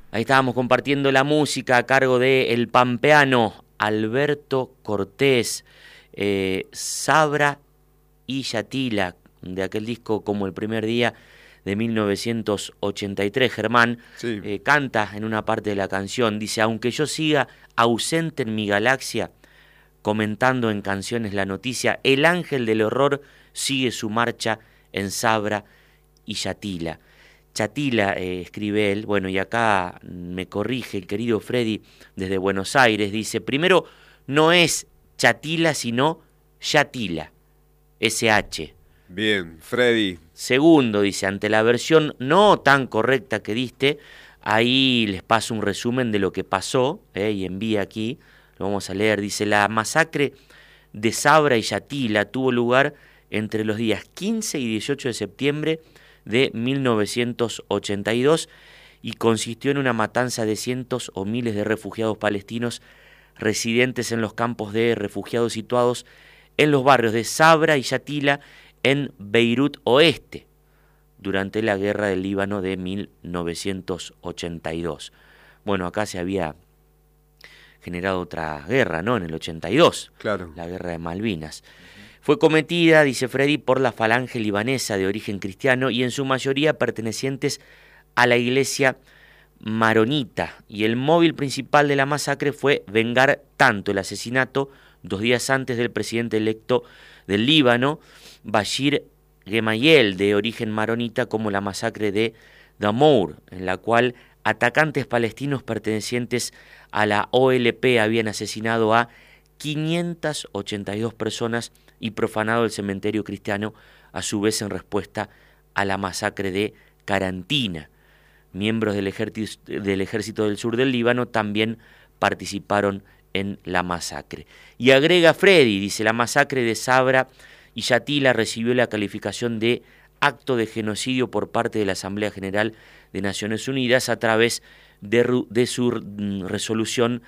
Ahí estábamos compartiendo la música a cargo de el pampeano Alberto Cortés, Sabra y Yatila, de aquel disco Como el primer día de 1983. Germán Sí, canta en una parte de la canción, dice: aunque yo siga ausente en mi galaxia, comentando en canciones la noticia, el ángel del horror sigue su marcha en Sabra y Yatila. Chatila, escribe él, bueno, y acá me corrige el querido Freddy desde Buenos Aires, dice: primero, no es Chatila, sino Yatila, SH. bien, Freddy. Segundo, dice, ante la versión no tan correcta que diste, ahí les paso un resumen de lo que pasó, y envía aquí, lo vamos a leer, dice: la masacre de Sabra y Yatila tuvo lugar entre los días 15 y 18 de septiembre de 1982 y consistió en una matanza de cientos o miles de refugiados palestinos residentes en los campos de refugiados situados en los barrios de Sabra y Yatila en Beirut Oeste durante la guerra del Líbano de 1982. Bueno, acá se había generado otra guerra, ¿no? En el 82, Claro. la guerra de Malvinas. Fue cometida, dice Freddy, por la falange libanesa de origen cristiano y en su mayoría pertenecientes a la iglesia maronita. Y el móvil principal de la masacre fue vengar tanto el asesinato 2 días antes del presidente electo del Líbano, Bashir Gemayel, de origen maronita, como la masacre de Damour, en la cual atacantes palestinos pertenecientes a la OLP habían asesinado a 582 personas y profanado el cementerio cristiano, a su vez en respuesta a la masacre de Carantina. Miembros del ejército del sur del Líbano también participaron en la masacre. Y agrega Freddy, dice: la masacre de Sabra y Yatila recibió la calificación de acto de genocidio por parte de la Asamblea General de Naciones Unidas a través de su resolución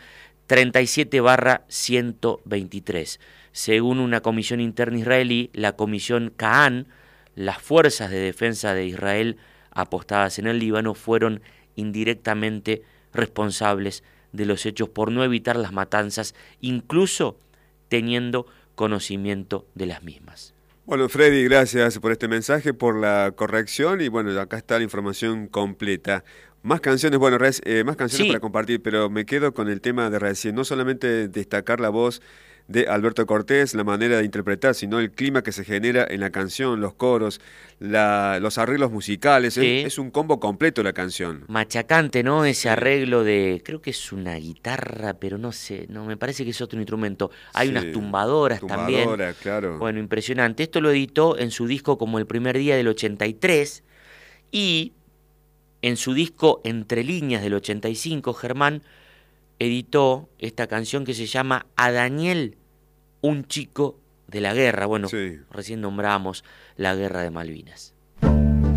37/123. Según una comisión interna israelí, la comisión Kahan, las fuerzas de defensa de Israel apostadas en el Líbano fueron indirectamente responsables de los hechos por no evitar las matanzas, incluso teniendo conocimiento de las mismas. Bueno, Freddy, gracias por este mensaje, por la corrección y bueno, acá está la información completa. Más canciones, bueno, más canciones para Sí, compartir, pero me quedo con el tema de recién. No solamente destacar la voz de Alberto Cortés, la manera de interpretar, sino el clima que se genera en la canción, los coros, los arreglos musicales. sí, Es un combo completo la canción. machacante, ¿no? Ese Sí, arreglo de, creo que es una guitarra, pero no sé, no, me parece que es otro instrumento. Hay unas sí. tumbadoras también. Tumbadora, claro. Bueno, impresionante. Esto lo editó en su disco Como el primer día del 83 y en su disco Entre líneas del 85, Germán editó esta canción que se llama A Daniel, un chico de la guerra. Bueno, Sí. recién nombramos la guerra de Malvinas.